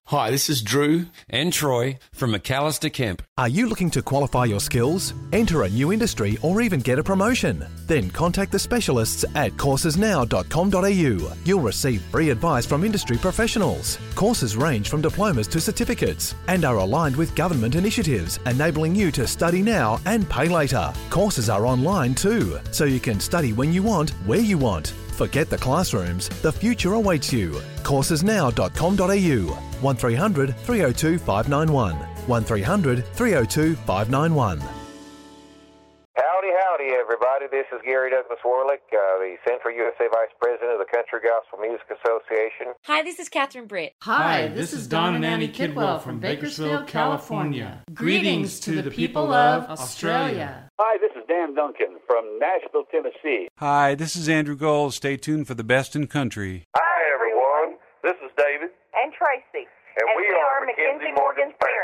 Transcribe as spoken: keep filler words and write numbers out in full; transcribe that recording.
Hi, this is Drew and Troy from McAllister Kemp. Are you looking to qualify your skills, enter a new industry, or even get a promotion? Then contact the specialists at courses now dot com dot a u. You'll receive free advice from industry professionals. Courses range from diplomas to certificates and are aligned with government initiatives, enabling you to study now and pay later. Courses are online too, so you can study when you want, where you want. Forget the classrooms, the future awaits you. courses now dot com dot a u. one three hundred three oh two five nine one. one three hundred three oh two five nine one. Howdy, howdy, everybody. This is Gary Douglas Warlick, uh, the Central U S A Vice President of the Country Gospel Music Association. Hi, this is Catherine Britt. Hi, this is Don and Annie Kidwell from Bakersfield, California. Greetings to the people of Australia. Hi, this is Dan Duncan from Nashville, Tennessee. Hi, this is Andrew Gold. Stay tuned for the best in country. Hi, everyone. This is David. And Tracy. And, and we, we are Mackenzie Morgan's parents.